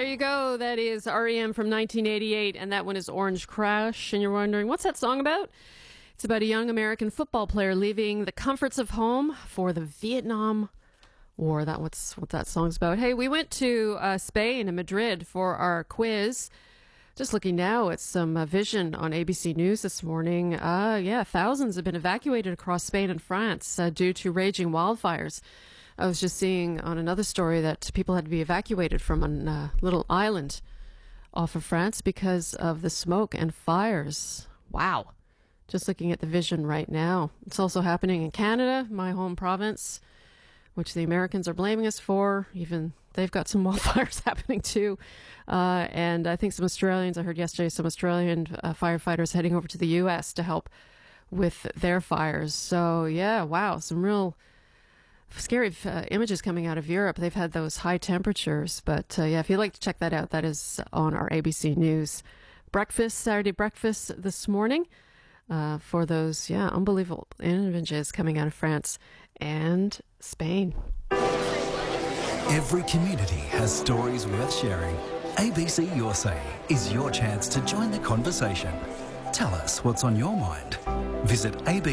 you go. That is REM from 1988, and that one is Orange Crash. And you're wondering, what's that song about? It's about a young American football player leaving the comforts of home for the Vietnam War. That's what that song's about. Hey, we went to Spain and Madrid for our quiz. Just looking now at some vision on ABC News this morning. Thousands have been evacuated across Spain and France due to raging wildfires. I was just seeing on another story that people had to be evacuated from a little island off of France because of the smoke and fires. Wow. Just looking at the vision right now. It's also happening in Canada, my home province, which the Americans are blaming us for. Even they've got some wildfires happening too. And I think some Australians, I heard yesterday, some Australian firefighters heading over to the U.S. to help with their fires. So, yeah, wow, some real scary images coming out of Europe. They've had those high temperatures. But, if you'd like to check that out, that is on our ABC News breakfast, Saturday breakfast this morning for those, unbelievable images coming out of France and Spain. Every community has stories worth sharing. ABC Your Say is your chance to join the conversation. Tell us what's on your mind. Visit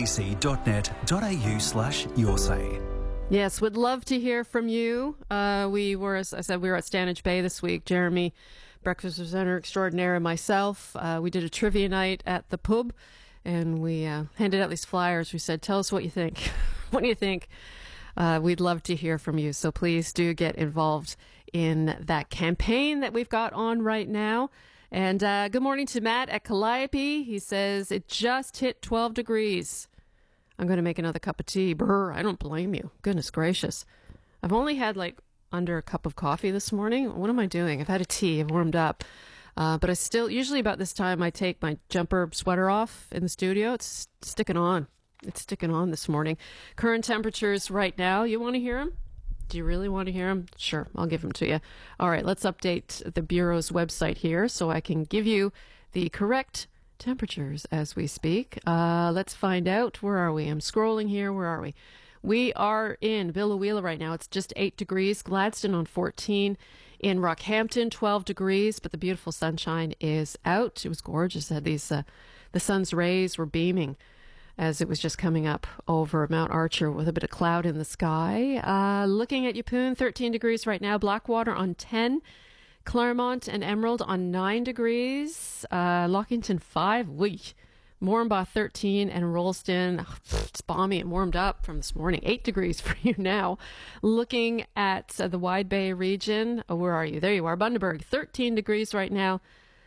abc.net.au/yoursay. Yes, would love to hear from you. We were, as I said, we were at Stanage Bay this week. Jeremy, breakfast presenter extraordinaire, and myself. We did a trivia night at the pub, and we handed out these flyers. We said, tell us what you think. What do you think? We'd love to hear from you. So please do get involved in that campaign that we've got on right now. And good morning to Matt at Calliope. He says, it just hit 12 degrees. I'm going to make another cup of tea. Brr, I don't blame you. Goodness gracious. I've only had under a cup of coffee this morning. What am I doing? I've had a tea. I've warmed up. But I still, usually about this time, I take my jumper sweater off in the studio. It's sticking on. It's sticking on this morning. Current temperatures right now. You want to hear them? Do you really want to hear them? Sure, I'll give them to you. All right, let's update the Bureau's website here so I can give you the correct temperatures as we speak. Let's find out. Where are we? I'm scrolling here. Where are we? We are in Biloela right now. It's just 8 degrees. Gladstone on 14. In Rockhampton, 12 degrees, but the beautiful sunshine is out. It was gorgeous. It had these, the sun's rays were beaming as it was just coming up over Mount Archer with a bit of cloud in the sky. Looking at Yeppoon, 13 degrees right now. Blackwater on 10. Claremont and Emerald on 9 degrees. Lockington 5. Moranbah 13. And Rolleston, it's balmy and warmed up from this morning. 8 degrees for you now. Looking at the Wide Bay region. Where are you? There you are. Bundaberg, 13 degrees right now.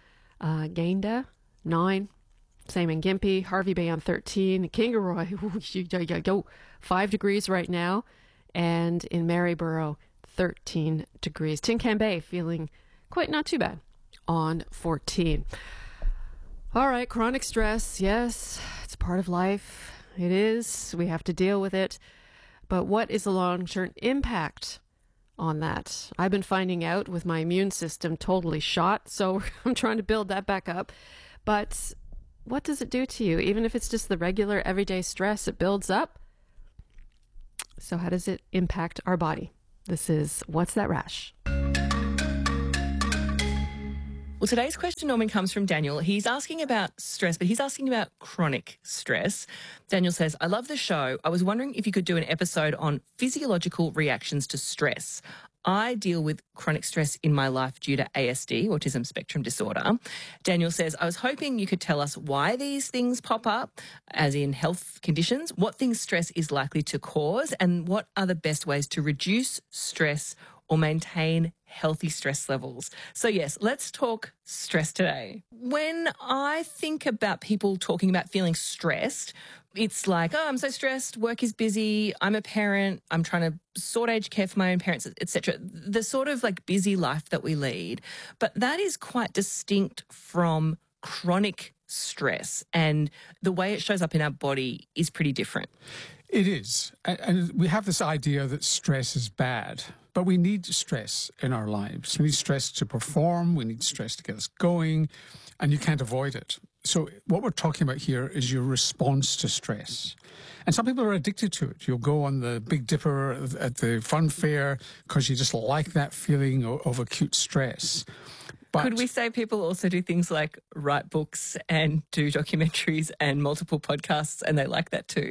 Gayndah, 9. Same in Gympie. Harvey Bay on 13. Kingaroy, 5 degrees right now. And in Maryborough, 13 degrees. Tin Can Bay feeling quite not too bad on 14. All right, chronic stress. Yes, it's part of life. It is. We have to deal with it. But what is the long-term impact on that? I've been finding out with my immune system totally shot, so I'm trying to build that back up. But what does it do to you? Even if it's just the regular everyday stress, it builds up. So how does it impact our body? This is What's That Rash? Well, today's question, Norman, comes from Daniel. He's asking about stress, but he's asking about chronic stress. Daniel says, I love the show. I was wondering if you could do an episode on physiological reactions to stress. I deal with chronic stress in my life due to ASD, autism spectrum disorder. Daniel says, I was hoping you could tell us why these things pop up, as in health conditions, what things stress is likely to cause, and what are the best ways to reduce stress or maintain healthy stress levels. So yes, let's talk stress today. When I think about people talking about feeling stressed, it's like, oh, I'm so stressed, work is busy, I'm a parent, I'm trying to sort aged care for my own parents, etc. The sort of busy life that we lead. But that is quite distinct from chronic stress, and the way it shows up in our body is pretty different. It is. And we have this idea that stress is bad, but we need stress in our lives. We need stress to perform. We need stress to get us going, and you can't avoid it. So what we're talking about here is your response to stress. And some people are addicted to it. You'll go on the Big Dipper at the fun fair because you just like that feeling of acute stress. But could we say people also do things like write books and do documentaries and multiple podcasts, and they like that too?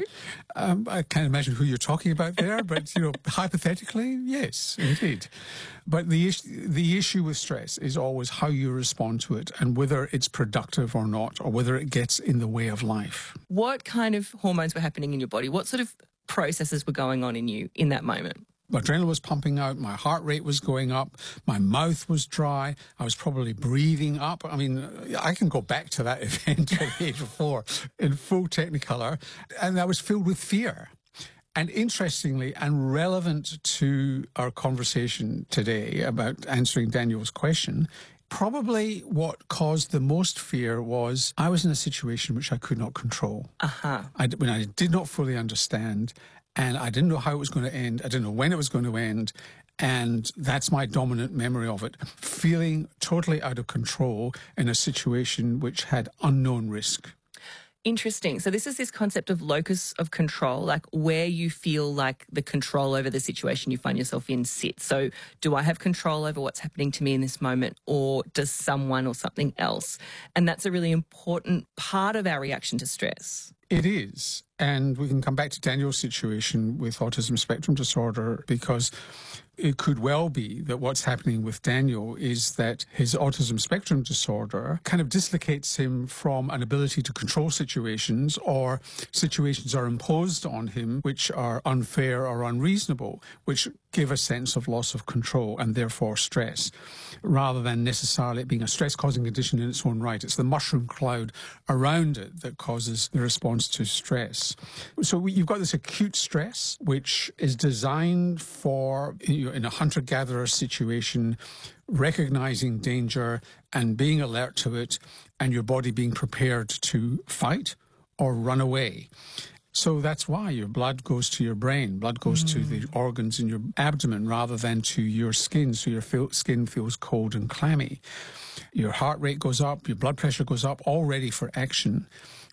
I can't imagine who you're talking about there, but hypothetically, yes, indeed. But the issue with stress is always how you respond to it and whether it's productive or not, or whether it gets in the way of life. What kind of hormones were happening in your body? What sort of processes were going on in you in that moment? My adrenaline was pumping out, my heart rate was going up, my mouth was dry, I was probably breathing up. I mean, I can go back to that event at the age of 4 in full Technicolor, and I was filled with fear. And interestingly, and relevant to our conversation today about answering Daniel's question, probably what caused the most fear was I was in a situation which I could not control. When I did not fully understand, and I didn't know how it was going to end. I didn't know when it was going to end. And that's my dominant memory of it. Feeling totally out of control in a situation which had unknown risk. Interesting. So this is this concept of locus of control, like where you feel like the control over the situation you find yourself in sits. So do I have control over what's happening to me in this moment, or does someone or something else? And that's a really important part of our reaction to stress. It is. And we can come back to Daniel's situation with autism spectrum disorder, because it could well be that what's happening with Daniel is that his autism spectrum disorder kind of dislocates him from an ability to control situations, or situations are imposed on him which are unfair or unreasonable, which give a sense of loss of control and therefore stress, rather than necessarily it being a stress-causing condition in its own right. It's the mushroom cloud around it that causes the response to stress. So you've got this acute stress, which is designed for, in a hunter-gatherer situation, recognizing danger and being alert to it, and your body being prepared to fight or run away. So that's why your blood goes to your brain, blood goes to the organs in your abdomen rather than to your skin, so your skin feels cold and clammy. Your heart rate goes up, your blood pressure goes up, all ready for action.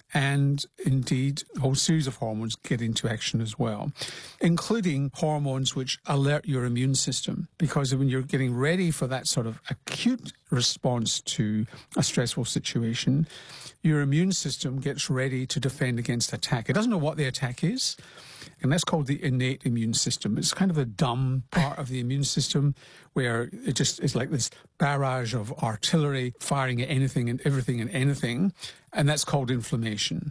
And indeed, a whole series of hormones get into action as well, including hormones which alert your immune system. Because when you're getting ready for that sort of acute response to a stressful situation, your immune system gets ready to defend against attack. It doesn't know what the attack is, and that's called the innate immune system. It's kind of a dumb part of the immune system where it just is like this barrage of artillery firing at anything and everything and anything, and that's called inflammation.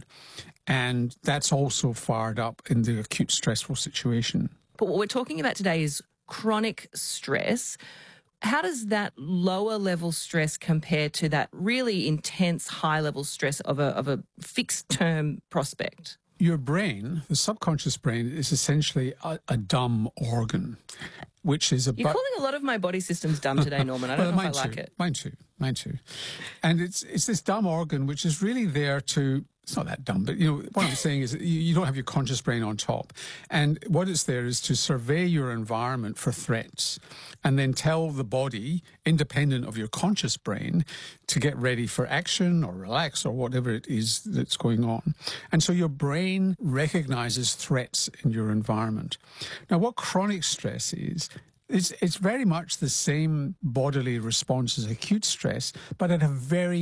And that's also fired up in the acute stressful situation. But what we're talking about today is chronic stress. How does that lower level stress compare to that really intense high level stress of a fixed term prospect? Your brain, the subconscious brain, is essentially a dumb organ, which is about... You're calling a lot of my body systems dumb today, Norman. I don't know if I like it. Mine too. And it's this dumb organ which is really there to... It's not that dumb, but, what I'm saying is that you don't have your conscious brain on top. And what it's there is to survey your environment for threats and then tell the body, independent of your conscious brain, to get ready for action or relax or whatever it is that's going on. And so your brain recognizes threats in your environment. Now, what chronic stress is, it's very much the same bodily response as acute stress, but at a very